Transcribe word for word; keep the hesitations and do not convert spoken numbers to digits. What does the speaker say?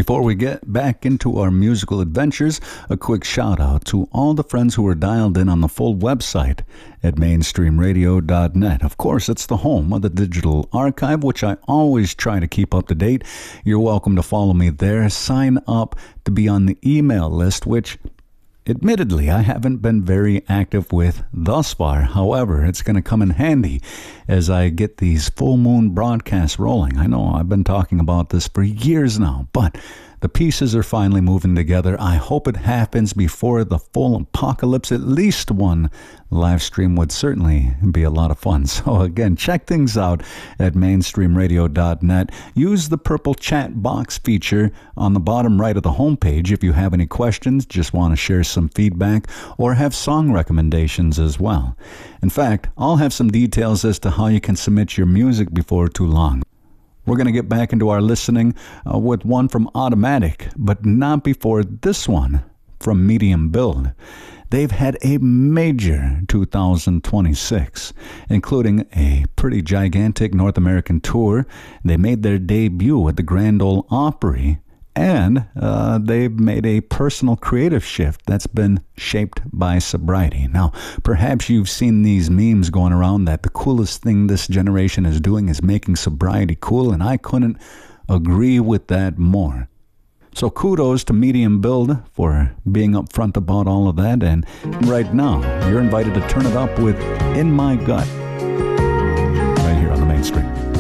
Before we get back into our musical adventures, a quick shout out to all the friends who are dialed in on the full website at mainstream radio dot net. Of course, it's the home of the digital archive, which I always try to keep up to date. You're welcome to follow me there. Sign up to be on the email list, which admittedly, I haven't been very active with thus far. However, it's going to come in handy as I get these full moon broadcasts rolling. I know I've been talking about this for years now, but the pieces are finally moving together. I hope it happens before the full apocalypse. At least one live stream would certainly be a lot of fun. So again, check things out at mainstream radio dot net. Use the purple chat box feature on the bottom right of the homepage if you have any questions, just want to share some feedback, or have song recommendations as well. In fact, I'll have some details as to how you can submit your music before too long. We're going to get back into our listening uh, with one from Automatic, but not before this one from Medium Build. They've had a major two thousand twenty-six, including a pretty gigantic North American tour. They made their debut at the Grand Ole Opry, and uh, they've made a personal creative shift that's been shaped by sobriety. Now, perhaps you've seen these memes going around that the coolest thing this generation is doing is making sobriety cool, and I couldn't agree with that more. So kudos to Medium Build for being upfront about all of that, and right now, you're invited to turn it up with In My Gut, right here on the Mainstream.